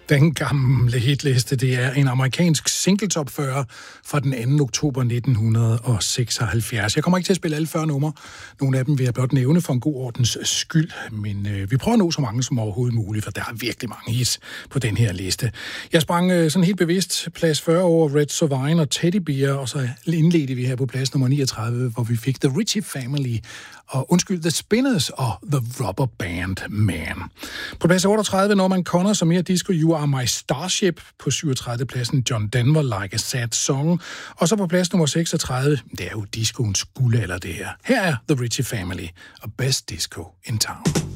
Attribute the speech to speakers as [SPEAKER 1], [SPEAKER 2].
[SPEAKER 1] Den gamle hitliste, det er en amerikansk singletop-40 fra den 2. oktober 1976. Jeg kommer ikke til at spille alle 40 numre. Nogle af dem vil jeg blot nævne for en god ordens skyld, men vi prøver at nå så mange som overhovedet muligt, for der er virkelig mange hits på den her liste. Jeg sprang sådan helt bevidst plads 40 over Red Sovine og Teddy Bear, og så indledte vi her på plads nummer 39, hvor vi fik The Ritchie Family og The Spinners og The Rubber Band Man. På plads 38 Norman Connor som mere disco You Are My Starship. På 37. pladsen John Denver Like a Sad Song. Og så på plads nummer 36, det er jo discoens guldalder det her. Her er The Ritchie Family og Best Disco in Town.